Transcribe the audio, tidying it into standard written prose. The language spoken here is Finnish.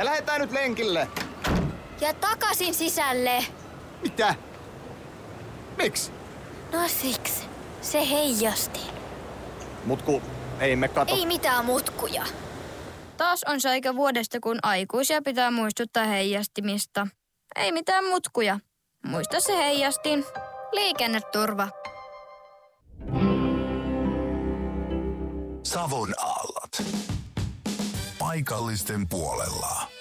Me lähdetään nyt lenkille. Ja takaisin sisälle. Mitä? Miksi? No siksi. Se heijasti. Mutku, ei me kato. Ei mitään mutkuja. Taas on se aika vuodesta, kun aikuisia pitää muistuttaa heijastimista. Ei mitään mutkuja. Muista se heijastin. Liikenneturva. Savon aallot. Paikallisten puolella.